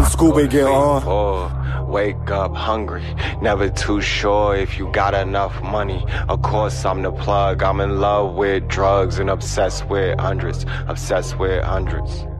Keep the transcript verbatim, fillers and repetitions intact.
and Scooby get on. Oh, wake up hungry, never too sure if you got enough money. Of course I'm the plug, I'm in love with drugs and obsessed with hundreds, obsessed with hundreds.